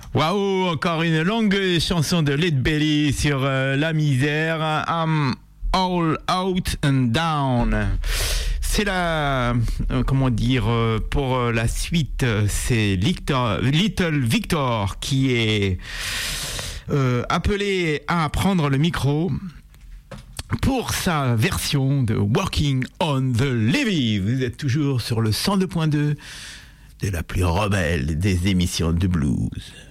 Waouh, encore une longue chanson de Lead Belly sur la misère. I'm all out and down. C'est la, comment dire, pour la suite, c'est Little Victor qui est appelé à prendre le micro pour sa version de Walking on the Levee. Vous êtes toujours sur le 102.2 de la plus rebelle des émissions de blues.